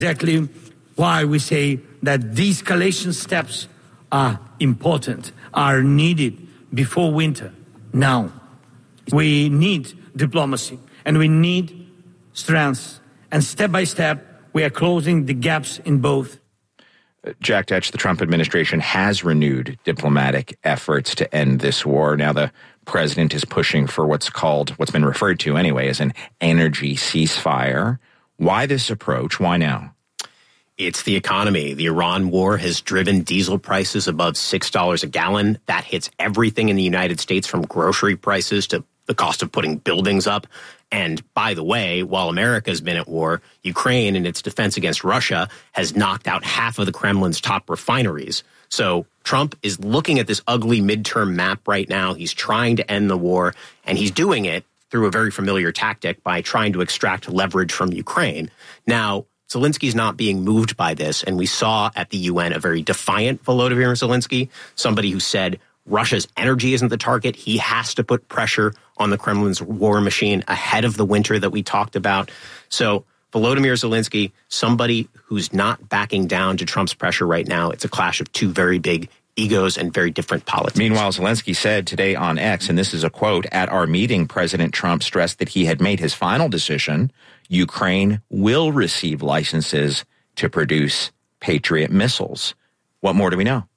Exactly why we say that de-escalation steps are important, are needed before winter, now. We need diplomacy and we need strength. And step by step, we are closing the gaps in both. Jack Detsch, the Trump administration has renewed diplomatic efforts to end this war. Now the president is pushing for what's been referred to anyway, as an energy ceasefire. Why this approach? Why now? It's the economy. The Iran war has driven diesel prices above $6 a gallon. That hits everything in the United States, from grocery prices to the cost of putting buildings up. And by the way, while America's been at war, Ukraine, in its defense against Russia, has knocked out half of the Kremlin's top refineries. So Trump is looking at this ugly midterm map right now. He's trying to end the war, and he's doing it through a very familiar tactic by trying to extract leverage from Ukraine. Now, Zelensky's not being moved by this, and we saw at the UN a very defiant Volodymyr Zelensky, somebody who said Russia's energy isn't the target. He has to put pressure on the Kremlin's war machine ahead of the winter that we talked about. So Volodymyr Zelensky, somebody who's not backing down to Trump's pressure right now. It's a clash of two very big egos and very different politics. Meanwhile, Zelensky said today on X, and this is a quote, "At our meeting, President Trump stressed that he had made his final decision. Ukraine will receive licenses to produce Patriot missiles." What more do we know?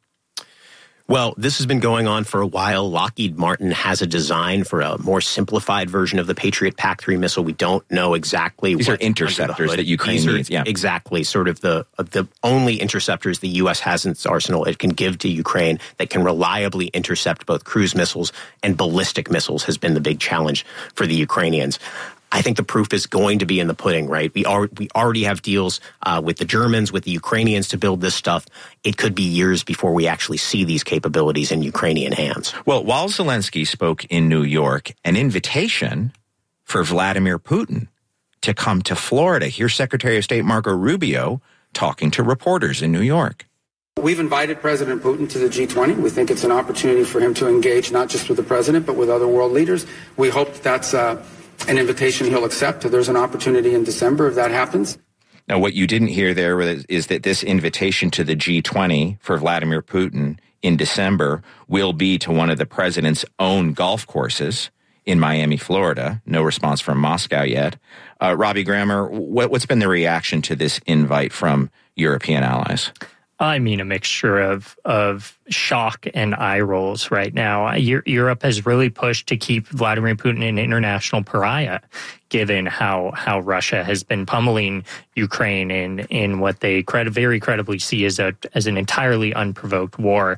Well, this has been going on for a while. Lockheed Martin has a design for a more simplified version of the Patriot PAC-3 missile. We don't know exactly. These are interceptors that Ukraine needs. Yeah, exactly. Sort of the only interceptors the U.S. has in its arsenal it can give to Ukraine that can reliably intercept both cruise missiles and ballistic missiles has been the big challenge for the Ukrainians. I think the proof is going to be in the pudding, right? We already have deals with the Germans, with the Ukrainians to build this stuff. It could be years before we actually see these capabilities in Ukrainian hands. Well, while Zelensky spoke in New York, an invitation for Vladimir Putin to come to Florida. Here's Secretary of State Marco Rubio talking to reporters in New York. We've invited President Putin to the G20. We think it's an opportunity for him to engage not just with the president, but with other world leaders. We hope that's an invitation he'll accept. There's an opportunity in December if that happens. Now, what you didn't hear there is that this invitation to the G20 for Vladimir Putin in December will be to one of the president's own golf courses in Miami, Florida. No response from Moscow yet. Robbie Grammer, what's been the reaction to this invite from European allies? I mean, a mixture of shock and eye rolls right now. Europe has really pushed to keep Vladimir Putin an international pariah, given how Russia has been pummeling Ukraine in what they very credibly see as an entirely unprovoked war.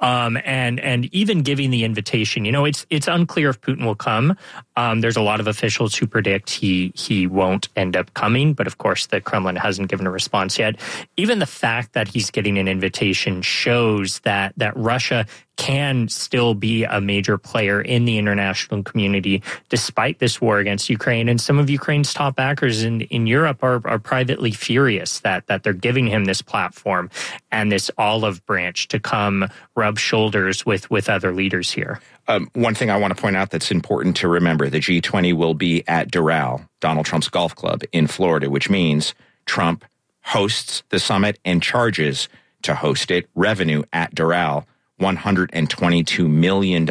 And even giving the invitation, it's unclear if Putin will come. There's a lot of officials who predict he won't end up coming, but of course the Kremlin hasn't given a response yet. Even the fact that he's getting an invitation shows that Russia can still be a major player in the international community despite this war against Ukraine. And some of Ukraine's top backers in Europe are privately furious that they're giving him this platform and this olive branch to come rub shoulders with other leaders here. One thing I want to point out that's important to remember, the G20 will be at Doral, Donald Trump's golf club in Florida, which means Trump hosts the summit and charges to host it. Revenue at Doral, $122 million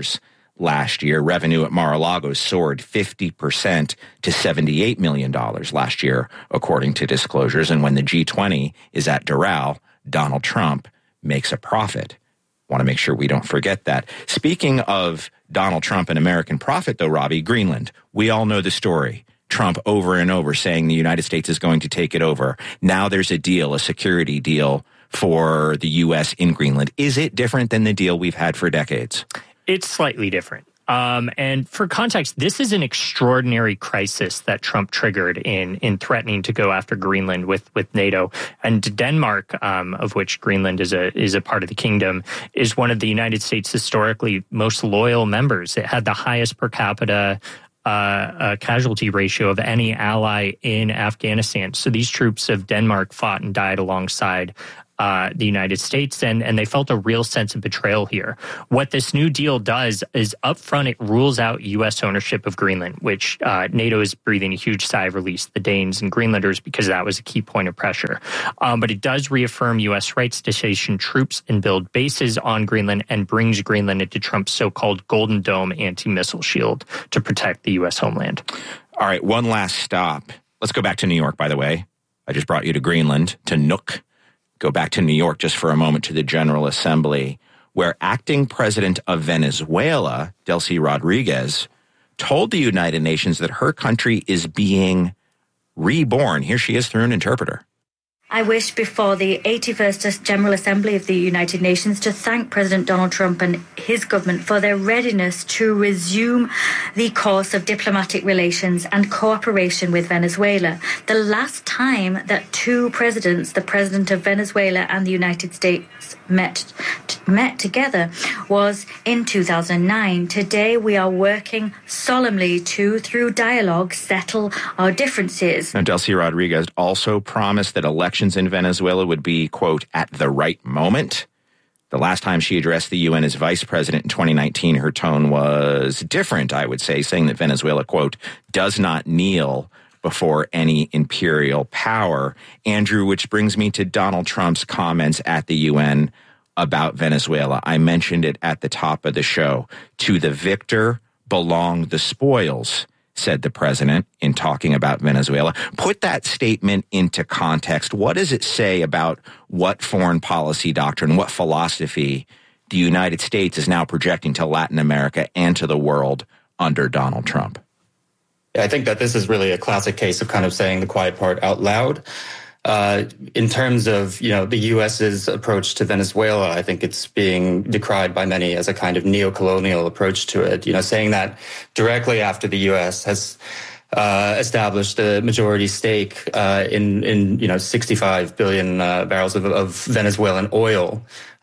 last year. Revenue at Mar-a-Lago soared 50% to $78 million last year, according to disclosures. And when the G20 is at Doral, Donald Trump makes a profit. Want to make sure we don't forget that. Speaking of Donald Trump and American profit, though, Robbie, Greenland, we all know the story. Trump over and over saying the United States is going to take it over. Now there's a deal, a security deal for the U.S. in Greenland. Is it different than the deal we've had for decades? It's slightly different. And for context, this is an extraordinary crisis that Trump triggered in threatening to go after Greenland with NATO. And Denmark, of which Greenland is a part of the kingdom, is one of the United States' historically most loyal members. It had the highest per capita casualty ratio of any ally in Afghanistan. So these troops of Denmark fought and died alongside the United States, and they felt a real sense of betrayal here. What this new deal does is upfront it rules out U.S. ownership of Greenland, which NATO is breathing a huge sigh of release, the Danes and Greenlanders, because that was a key point of pressure. But it does reaffirm U.S. rights to station troops and build bases on Greenland and brings Greenland into Trump's so-called Golden Dome anti-missile shield to protect the U.S. homeland. All right, one last stop. Let's go back to New York, by the way. I just brought you to Greenland, to Nuuk. Go back to New York just for a moment to the General Assembly, where acting president of Venezuela, Delcy Rodriguez, told the United Nations that her country is being reborn. Here she is through an interpreter. I wish before the 81st General Assembly of the United Nations to thank President Donald Trump and his government for their readiness to resume the course of diplomatic relations and cooperation with Venezuela. The last time that two presidents, the president of Venezuela and the United States, met together was in 2009. Today we are working solemnly to, through dialogue, settle our differences. And Delcy Rodriguez also promised that elections in Venezuela would be, quote, at the right moment. The last time she addressed the UN as vice president in 2019, her tone was different, I would say, saying that Venezuela, quote, does not kneel before any imperial power. Andrew, which brings me to Donald Trump's comments at the UN about Venezuela. I mentioned it at the top of the show. To the victor belong the spoils, said the president in talking about Venezuela. Put that statement into context. What does it say about what foreign policy doctrine, what philosophy the United States is now projecting to Latin America and to the world under Donald Trump? I think that this is really a classic case of kind of saying the quiet part out loud. In terms of, the U.S.'s approach to Venezuela, I think it's being decried by many as a kind of neo-colonial approach to it, saying that directly after the U.S. has established a majority stake in 65 billion barrels of Venezuelan oil.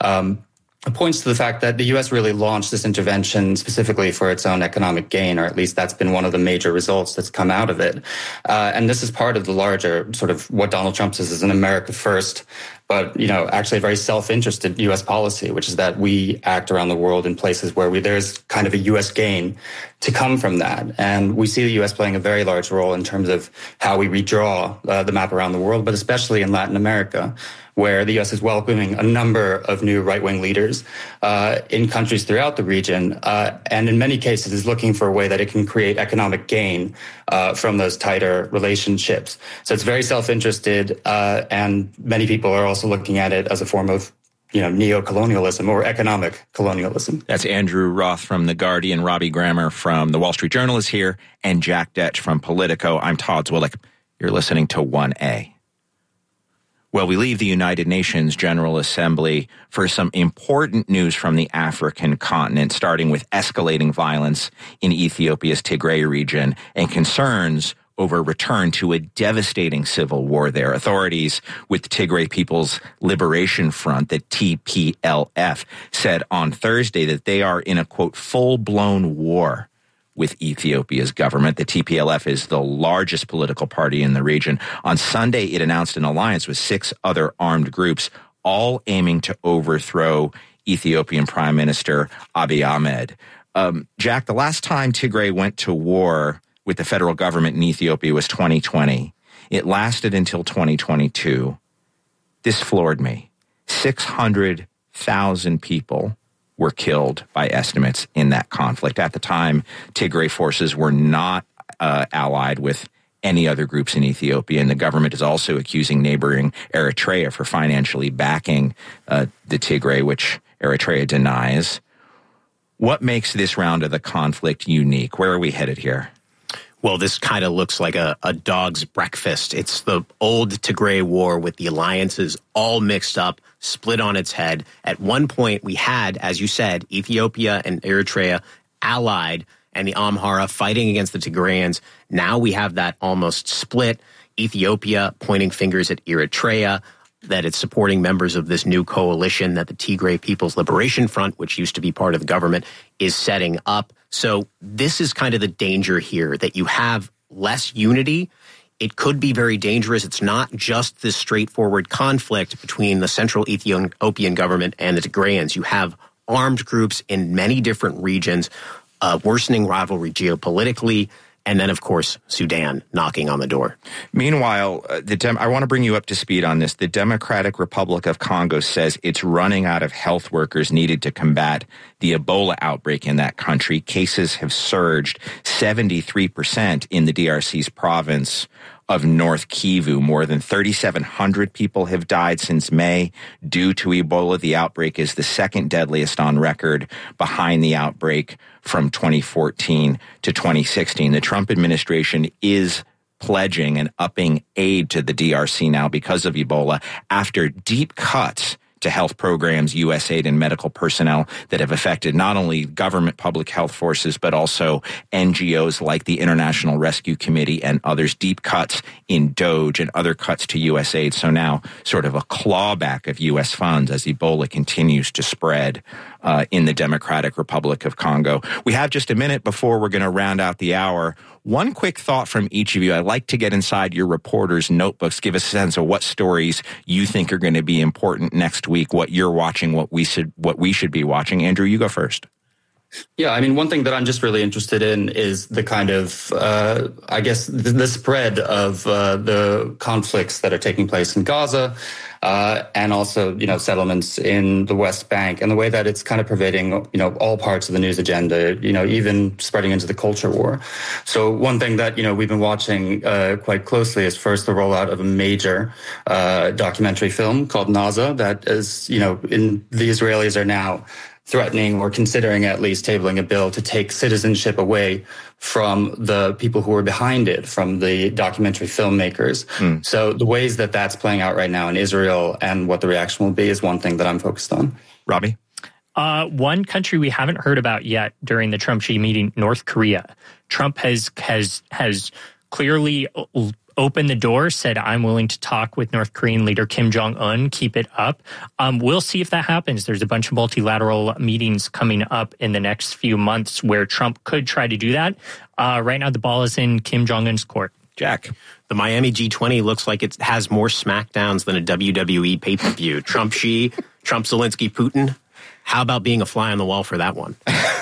It points to the fact that the U.S. really launched this intervention specifically for its own economic gain, or at least that's been one of the major results that's come out of it. And this is part of the larger sort of what Donald Trump says is an America first, but, actually a very self-interested U.S. policy, which is that we act around the world in places where there's kind of a U.S. gain to come from that. And we see the U.S. playing a very large role in terms of how we redraw the map around the world, but especially in Latin America, where the U.S. is welcoming a number of new right-wing leaders in countries throughout the region, and in many cases is looking for a way that it can create economic gain from those tighter relationships. So it's very self-interested, and many people are also looking at it as a form of neo-colonialism or economic colonialism. That's Andrew Roth from The Guardian, Robbie Grammer from The Wall Street Journal is here, and Jack Detch from Politico. I'm Todd Zwillich. You're listening to 1A. Well, we leave the United Nations General Assembly for some important news from the African continent, starting with escalating violence in Ethiopia's Tigray region and concerns over return to a devastating civil war there. Authorities with the Tigray People's Liberation Front, the TPLF, said on Thursday that they are in a, quote, full-blown war with Ethiopia's government. The TPLF is the largest political party in the region. On Sunday, it announced an alliance with 6 other armed groups, all aiming to overthrow Ethiopian Prime Minister Abiy Ahmed. Jack, the last time Tigray went to war with the federal government in Ethiopia was 2020. It lasted until 2022. This floored me. 600,000 people were killed by estimates in that conflict. At the time, Tigray forces were not allied with any other groups in Ethiopia, and the government is also accusing neighboring Eritrea for financially backing the Tigray, which Eritrea denies. What makes this round of the conflict unique? Where are we headed here? Well, this kind of looks like a dog's breakfast. It's the old Tigray war with the alliances all mixed up, split on its head. At one point, we had, as you said, Ethiopia and Eritrea allied and the Amhara fighting against the Tigrayans. Now we have that almost split. Ethiopia pointing fingers at Eritrea, that it's supporting members of this new coalition that the Tigray People's Liberation Front, which used to be part of the government, is setting up. So this is kind of the danger here, that you have less unity it could be very dangerous. It's not just this straightforward conflict between the central Ethiopian government and the Tigrayans. You have armed groups in many different regions, worsening rivalry geopolitically, and then, of course, Sudan knocking on the door. Meanwhile, I want to bring you up to speed on this. The Democratic Republic of Congo says it's running out of health workers needed to combat the Ebola outbreak in that country. Cases have surged 73% in the DRC's province of North Kivu. More than 3,700 people have died since May due to Ebola. The outbreak is the second deadliest on record, behind the outbreak from 2014 to 2016. The Trump administration is pledging and upping aid to the DRC now because of Ebola after deep cuts to health programs, USAID, and medical personnel that have affected not only government public health forces, but also NGOs like the International Rescue Committee and others. Deep cuts in DOGE and other cuts to USAID. So now sort of a clawback of U.S. funds as Ebola continues to spread in the Democratic Republic of Congo. We have just a minute before we're going to round out the hour. One quick thought from each of you. I'd like to get inside your reporters' notebooks, give us a sense of what stories you think are going to be important next week, what you're watching, what we should be watching. Andrew, you go first. Yeah, I mean, one thing that I'm just really interested in is the kind of, I guess, the spread of the conflicts that are taking place in Gaza, and also, settlements in the West Bank, and the way that it's kind of pervading, all parts of the news agenda, even spreading into the culture war. So one thing that, we've been watching quite closely is first the rollout of a major documentary film called Naza that is, the Israelis are now threatening or considering at least tabling a bill to take citizenship away from the people who were behind it, from the documentary filmmakers. So the ways that that's playing out right now in Israel and what the reaction will be is one thing that I'm focused on. Robbie? One country we haven't heard about yet during the Trump-Xi meeting, North Korea. Trump has clearly opened the door, said, I'm willing to talk with North Korean leader Kim Jong-un, keep it up. We'll see if that happens. There's a bunch of multilateral meetings coming up in the next few months where Trump could try to do that. Right now, the ball is in Kim Jong-un's court. Jack? The Miami G20 looks like it has more smackdowns than a WWE pay-per-view. Trump-Xi, Trump-Zelensky, Putin. How about being a fly on the wall for that one?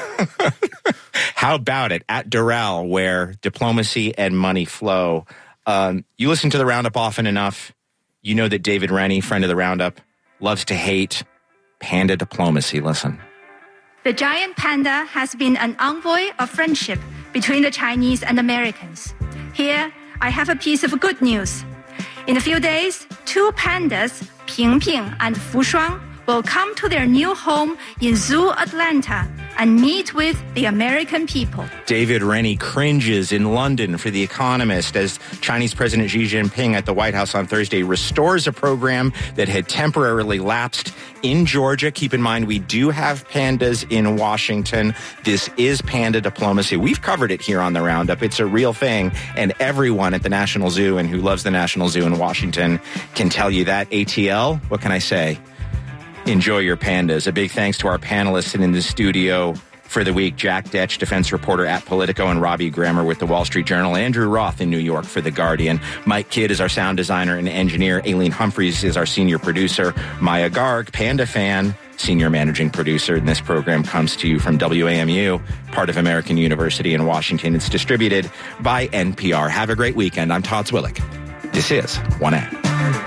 How about it? At Doral, where diplomacy and money flow. You listen to the Roundup often enough, you know that David Rennie, friend of the Roundup, loves to hate panda diplomacy. Listen. The giant panda has been an envoy of friendship between the Chinese and Americans. Here, I have a piece of good news. In a few days, two pandas, Ping Ping and Fu Shuang, will come to their new home in Zoo Atlanta and meet with the American people. David Rennie cringes in London for The Economist as Chinese President Xi Jinping at the White House on Thursday restores a program that had temporarily lapsed in Georgia. Keep in mind, we do have pandas in Washington. This is panda diplomacy. We've covered it here on the Roundup. It's a real thing, and everyone at the National Zoo and who loves the National Zoo in Washington can tell you that. ATL, what can I say? Enjoy your pandas. A big thanks to our panelists in the studio for the week. Jack Detch, defense reporter at Politico, and Robbie Grammer with the Wall Street Journal. Andrew Roth in New York for The Guardian. Mike Kidd is our sound designer and engineer. Aileen Humphreys is our senior producer. Maya Garg, Panda fan, senior managing producer. And this program comes to you from WAMU, part of American University in Washington. It's distributed by NPR. Have a great weekend. I'm Todd Zwillich. This is 1AM.